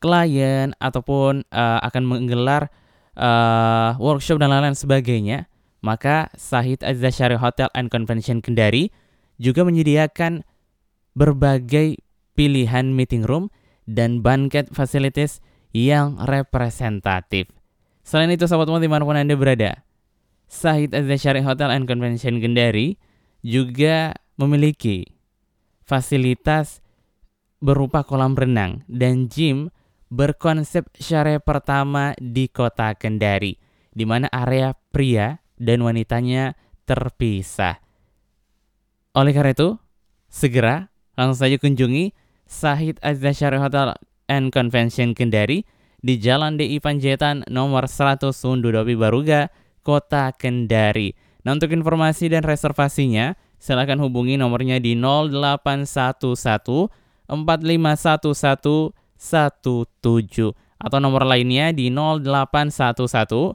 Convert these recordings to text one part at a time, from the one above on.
klien ataupun akan menggelar workshop dan lain-lain sebagainya, maka Sahid Az-Zasyari Hotel and Convention Kendari juga menyediakan berbagai pilihan meeting room dan banquet facilities yang representatif. Selain itu, sahabat Mu'min dimanapun Anda berada, Sahid Az-Zasyari Hotel and Convention Kendari juga memiliki fasilitas berupa kolam renang dan gym berkonsep syariah pertama di kota Kendari, di mana area pria dan wanitanya terpisah. Oleh karena itu, segera langsung saja kunjungi Sahid Az-Zasyari Hotel and Convention Kendari di Jalan DI Panjaitan nomor 100 Sundudopi Baruga, Kota Kendari. Nah, untuk informasi dan reservasinya, silakan hubungi nomornya di 0811 451117 atau nomor lainnya di 0811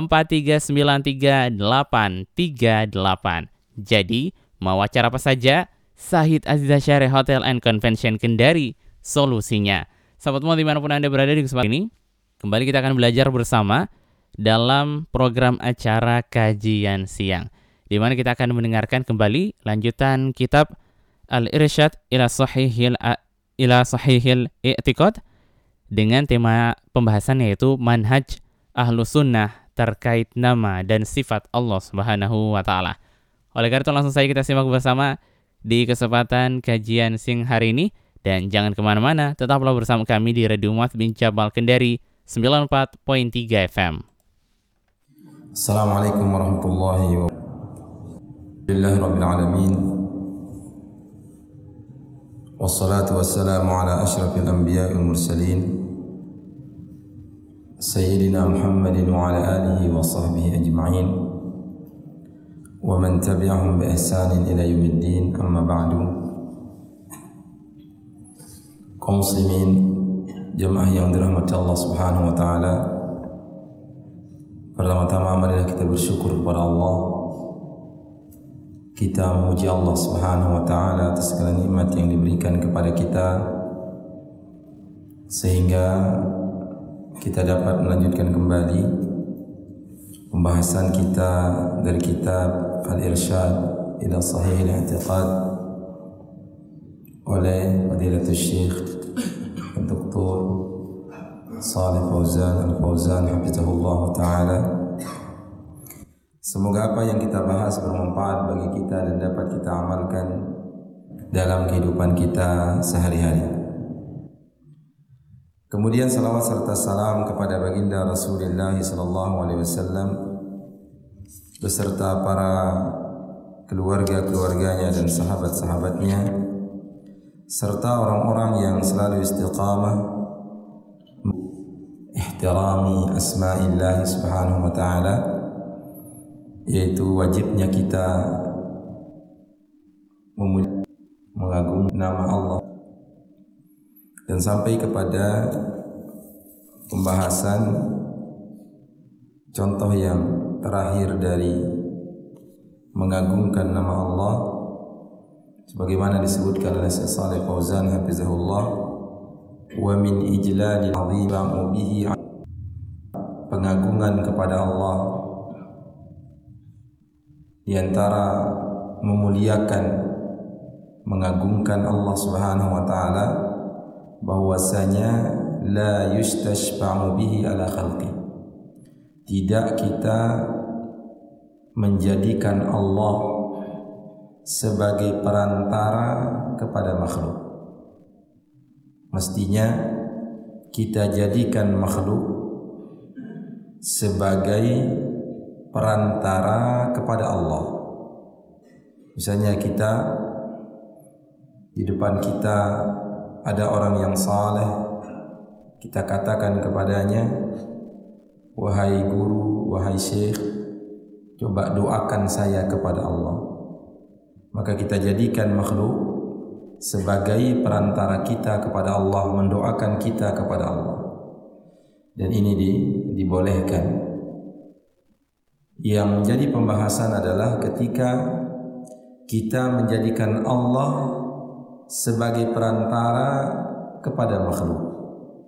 4393838. Jadi, mau acara apa saja, Sahid Az-Zasyari Hotel and Convention Kendari solusinya. Sahabat Mu'min dimanapun Anda berada di kesempatan ini, kembali kita akan belajar bersama dalam program acara kajian siang, di mana kita akan mendengarkan kembali lanjutan kitab Al-Irsyad ila Sahihil I'tiqad dengan tema pembahasan yaitu manhaj Ahlus Sunnah terkait nama dan sifat Allah Subhanahu wa Ta'ala. Oleh karena itu, langsung saja kita simak bersama di kesempatan kajian siang hari ini. Dan jangan kemana-mana, tetaplah bersama kami di Radio Mu'adz bin Jabal Kendari 94.3 FM. Assalamualaikum warahmatullahi wabarakatuh. Rabbil alamin. Wassalatu wassalamu ala asyrafil anbiya'i wal mursalin. Sayyidina Muhammadin wa ala alihi wa sahbihi ajma'in. Wa man tabi'ahum bi ihsanin ila yaumiddin, amma ba'du. Kaum muslimin, jemaah yang dirahmati Allah Subhanahu wa Ta'ala, pertama-tama marilah kita bersyukur kepada Allah. Kita memuji Allah Subhanahu wa Ta'ala atas segala nikmat yang diberikan kepada kita, sehingga kita dapat melanjutkan kembali pembahasan kita dari kitab Al-Irsyad ila Sahihil I'tiqad oleh Fadilatul Syekh Dr. Shalih Fauzan Al-Fauzan hafizahullah ta'ala. Semoga apa yang kita bahas bermanfaat bagi kita dan dapat kita amalkan dalam kehidupan kita sehari-hari. Kemudian salawat serta salam kepada baginda Rasulullah SAW beserta para keluarga-keluarganya dan sahabat-sahabatnya, serta orang-orang yang selalu istiqamah ihtirami asma'illah subhanahu wa ta'ala, yaitu wajibnya kita mengagungkan nama Allah, dan sampai kepada pembahasan contoh yang terakhir dari mengagungkan nama Allah, sebagaimana disebutkan oleh Syekh Shalih Fauzan hafizahullah, wa min ijlalil azim bihi, pengagungan kepada Allah di antara memuliakan, mengagungkan Allah Subhanahu wa Ta'ala, bahwasanya la yustashfa'u bihi ala khalqi, tidak kita menjadikan Allah sebagai perantara kepada makhluk. Mestinya kita jadikan makhluk sebagai perantara kepada Allah. Misalnya di depan kita ada orang yang saleh, kita katakan kepadanya, wahai guru, wahai syekh, coba doakan saya kepada Allah. Maka kita jadikan makhluk sebagai perantara kita kepada Allah, mendoakan kita kepada Allah. Dan ini dibolehkan. Yang menjadi pembahasan adalah ketika kita menjadikan Allah sebagai perantara kepada makhluk.